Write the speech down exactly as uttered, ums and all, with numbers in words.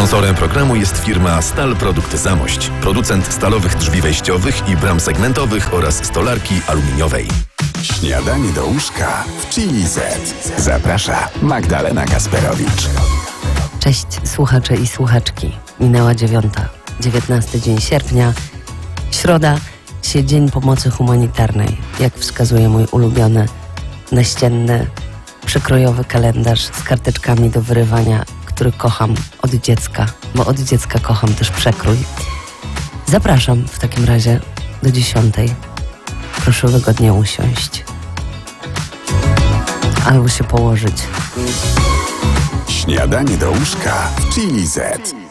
Sponsorem programu jest firma Stal Produkt Zamość, producent stalowych drzwi wejściowych i bram segmentowych oraz stolarki aluminiowej. Śniadanie do łóżka w Chili Z. Zaprasza Magdalena Gasperowicz. Cześć słuchacze i słuchaczki. Minęła dziewiąta. dziewiętnasty dzień sierpnia. Środa się Dzień Pomocy Humanitarnej. Jak wskazuje mój ulubiony, naścienny, przekrojowy kalendarz z karteczkami do wyrywania, który kocham od dziecka, bo od dziecka kocham też przekrój. Zapraszam w takim razie do dziesiątej. Proszę wygodnie usiąść. Albo się położyć. Śniadanie do łóżka w Chili Z.